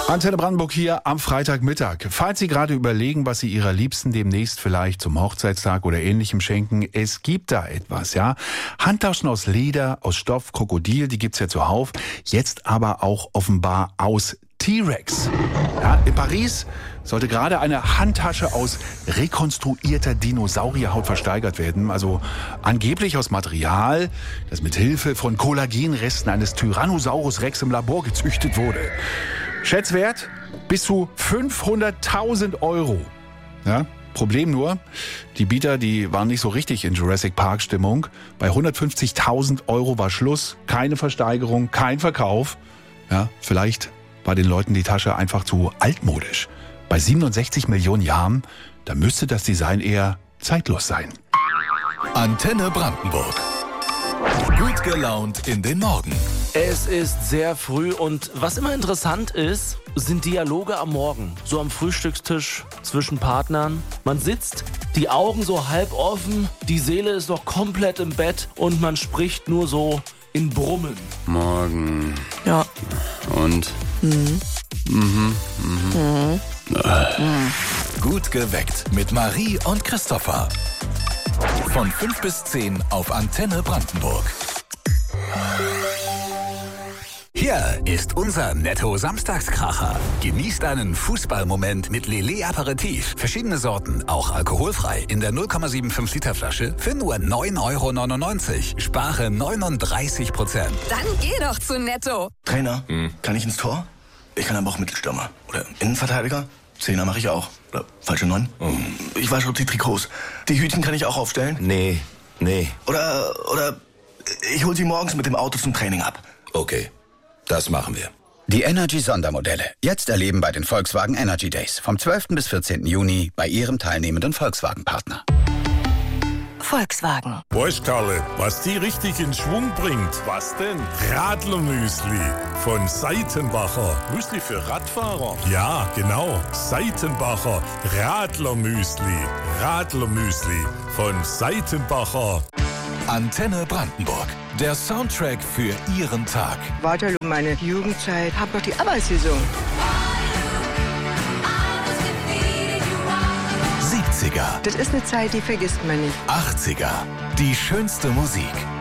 Antenne Brandenburg hier am Freitagmittag. Falls Sie gerade überlegen, was Sie Ihrer Liebsten demnächst vielleicht zum Hochzeitstag oder Ähnlichem schenken, es gibt da etwas, ja. Handtaschen aus Leder, aus Stoff, Krokodil, die gibt's ja zuhauf. Jetzt aber auch offenbar aus T-Rex. Ja, in Paris sollte gerade eine Handtasche aus rekonstruierter Dinosaurierhaut versteigert werden. Also angeblich aus Material, das mit Hilfe von Kollagenresten eines Tyrannosaurus Rex im Labor gezüchtet wurde. Schätzwert bis zu 500.000 Euro. Ja, Problem nur, die Bieter, die waren nicht so richtig in Jurassic Park Stimmung. Bei 150.000 Euro war Schluss, keine Versteigerung, kein Verkauf. Ja, vielleicht war den Leuten die Tasche einfach zu altmodisch. Bei 67 Millionen Jahren, da müsste das Design eher zeitlos sein. Antenne Brandenburg. Gut gelaunt in den Morgen. Es ist sehr früh und was immer interessant ist, sind Dialoge am Morgen. So am Frühstückstisch zwischen Partnern. Man sitzt, die Augen so halb offen, die Seele ist noch komplett im Bett und man spricht nur so in Brummen. Morgen. Ja. Und? Gut geweckt mit Marie und Christopher. Von 5 bis 10 auf Antenne Brandenburg. Hier ist unser Netto-Samstagskracher. Genießt einen Fußballmoment mit Lillet Aperitif. Verschiedene Sorten, auch alkoholfrei, in der 0,75 Liter Flasche für nur 9,99 €. Spare 39%. Dann geh doch zu Netto. Trainer, kann ich ins Tor? Ich kann aber auch Mittelstürmer. Oder Innenverteidiger? Zehner mache ich auch. Oder falsche 9? Ich wasche die Trikots. Die Hütchen kann ich auch aufstellen? Nee. Oder ich hol sie morgens mit dem Auto zum Training ab. Okay, das machen wir. Die Energy-Sondermodelle. Jetzt erleben bei den Volkswagen Energy Days. Vom 12. bis 14. Juni bei Ihrem teilnehmenden Volkswagen-Partner. Volkswagen. Weißt Karle, was die richtig in Schwung bringt? Was denn? Radlermüsli von Seitenbacher. Müsli für Radfahrer? Ja, genau. Seitenbacher Radlermüsli. Radlermüsli von Seitenbacher. Antenne Brandenburg. Der Soundtrack für Ihren Tag. Weiter meine Jugendzeit, hab doch die Abbas gesungen. 70er, Das ist eine Zeit, die vergisst man nicht. 80er. Die schönste Musik.